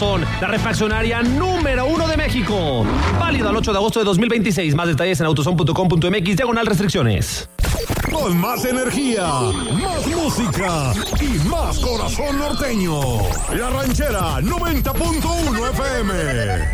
La refaccionaria número 1 de México. Válido al 8 de agosto de 2026. Más detalles en autoson.com.mx/restricciones. Con más energía, más música y más corazón norteño. La Ranchera 90.1 FM.